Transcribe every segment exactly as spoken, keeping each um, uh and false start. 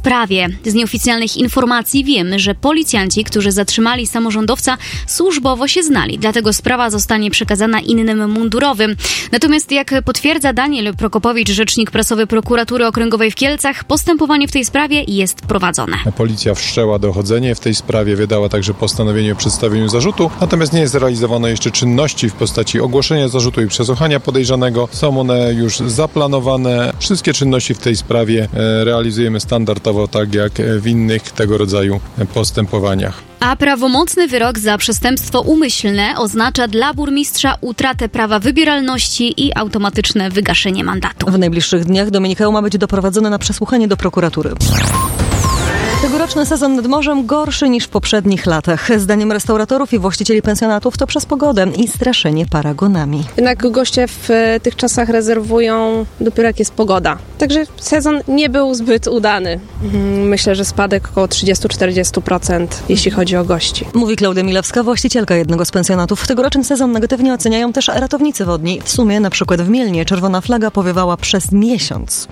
sprawie. Z nieoficjalnych informacji wiemy, że policjanci, którzy zatrzymali samorządowca, służbowo się znali, dlatego sprawa zostanie przekazana innym mundurowym. Natomiast jak potwierdza Daniel Prokopowicz, rzecznik prasowy Prokuratury Okręgowej w Kielcach, postępowanie w tej sprawie jest prowadzone. Policja wszczęła dochodzenie w tej sprawie, wydała także postanowienie o przedstawieniu zarzutu, natomiast nie jest realizowane jeszcze czynności w postaci ogłoszenia zarzutu i przesłuchania podejrzanego. Są one już zaplanowane. Wszystkie czynności w tej sprawie realizujemy standardowo, tak jak w innych tego rodzaju postępowaniach. A prawomocny wyrok za przestępstwo umyślne oznacza dla burmistrza utratę prawa wybieralności i automatyczne wygaszenie mandatu. W najbliższych dniach Dominik Heł ma być doprowadzony na przesłuchanie do prokuratury. Tegoroczny sezon nad morzem gorszy niż w poprzednich latach. Zdaniem restauratorów i właścicieli pensjonatów to przez pogodę i straszenie paragonami. Jednak goście w tych czasach rezerwują dopiero jak jest pogoda. Także sezon nie był zbyt udany. Myślę, że spadek około trzydzieści do czterdziestu procent, jeśli chodzi o gości. Mówi Klaudia Milewska, właścicielka jednego z pensjonatów. Tegoroczny sezon negatywnie oceniają też ratownicy wodni. W sumie na przykład w Mielnie czerwona flaga powiewała przez miesiąc.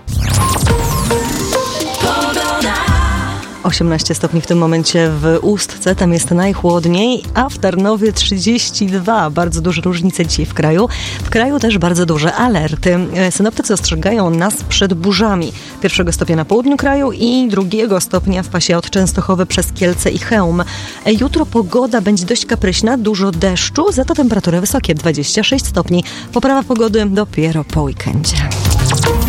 osiemnaście stopni w tym momencie w Ustce, tam jest najchłodniej, a w Tarnowie trzydzieści dwa. Bardzo duże różnice dzisiaj w kraju. W kraju też bardzo duże alerty. Synoptycy ostrzegają nas przed burzami. Pierwszego stopnia na południu kraju i drugiego stopnia w pasie od Częstochowy przez Kielce i Chełm. Jutro pogoda będzie dość kapryśna, dużo deszczu, za to temperatury wysokie, dwadzieścia sześć stopni. Poprawa pogody dopiero po weekendzie.